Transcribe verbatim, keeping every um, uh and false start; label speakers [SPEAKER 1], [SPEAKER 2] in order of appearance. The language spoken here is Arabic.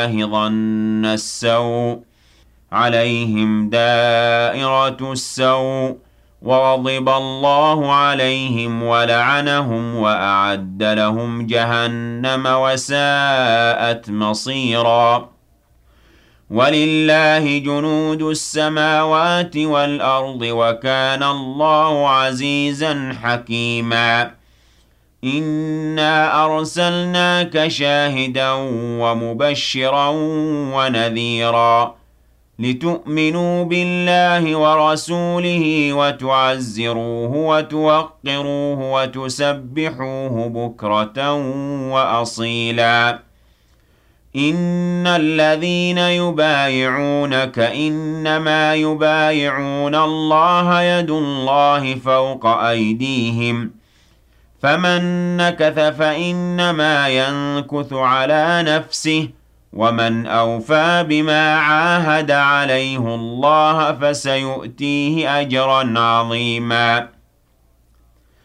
[SPEAKER 1] بالله ظن السوء عليهم دائرة السوء وغضب الله عليهم ولعنهم وأعد لهم جهنم وساءت مصيرا ولله جنود السماوات والأرض وكان الله عزيزا حكيما إنا أرسلناك شاهدا ومبشرا ونذيرا لتؤمنوا بالله ورسوله وتعزروه وتوقروه وتسبحوه بكرة وأصيلا إن الذين يبايعونك إنما يبايعون الله يد الله فوق أيديهم فمن نكث فإنما ينكث على نفسه ومن أوفى بما عاهد عليه الله فسيؤتيه أجرا عظيما